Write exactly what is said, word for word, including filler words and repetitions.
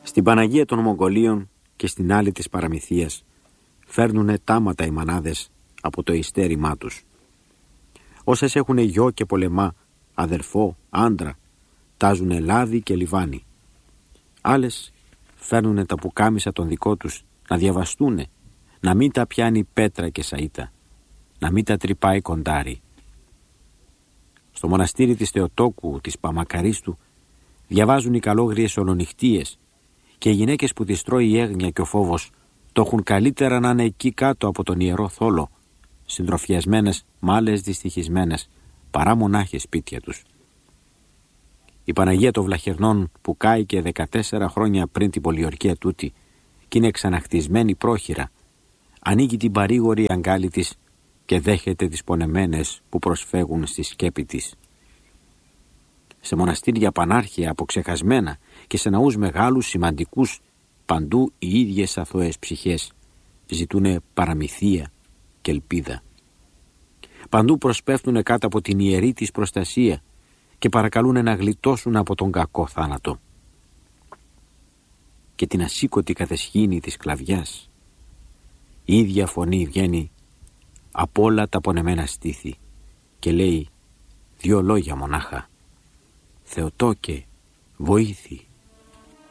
Στην Παναγία των Μογγολίων και στην άλλη της Παραμυθίας φέρνουνε τάματα οι μανάδες από το ειστέρημά τους. Όσες έχουνε γιο και πολεμά, αδερφό, άντρα, τάζουνε λάδι και λιβάνι. Άλλες φέρνουνε τα πουκάμισα των δικό τους να διαβαστούνε, να μην τα πιάνει πέτρα και σαΐτα, να μην τα τρυπάει κοντάρι. Στο μοναστήρι της Θεοτόκου, της Παμακαρίστου, διαβάζουν οι καλόγριες ολονυχτίες και οι γυναίκες που τις τρώει η έγνοια και ο φόβος το έχουν καλύτερα να είναι εκεί κάτω από τον ιερό θόλο, συντροφιασμένες μ' άλλες δυστυχισμένες, παρά μονάχες σπίτια τους. Η Παναγία των Βλαχερνών που κάηκε δεκατέσσερα χρόνια πριν την πολιορκία τούτη και είναι ξαναχτισμένη πρόχειρα, ανοίγει την παρήγορη αγκάλη της και δέχεται τις πονεμένες που προσφεύγουν στη σκέπη της. Σε μοναστήρια πανάρχια αποξεχασμένα και σε ναούς μεγάλους σημαντικούς, παντού οι ίδιες αθώες ψυχές ζητούνε παραμυθία και ελπίδα. Παντού προσπέφτουνε κάτω από την ιερή της προστασία και παρακαλούνε να γλιτώσουν από τον κακό θάνατο. Και την ασήκωτη καθεσχήνη της σκλαβιάς η ίδια φωνή βγαίνει από όλα τα πονεμένα στήθη και λέει δύο λόγια μονάχα: Θεοτόκε, βοήθη.